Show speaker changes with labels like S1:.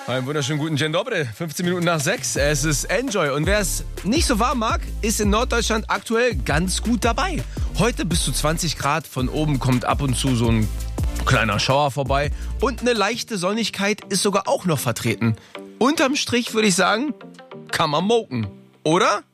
S1: Einen wunderschönen guten Dzień dobry. 15 Minuten nach 6. Es ist Enjoy. Und wer es nicht so warm mag, ist in Norddeutschland aktuell ganz gut dabei. Heute bis zu 20 Grad. Von oben kommt ab und zu so ein kleiner Schauer vorbei. Und eine leichte Sonnigkeit ist sogar auch noch vertreten. Unterm Strich würde ich sagen, kann man moken. Oder?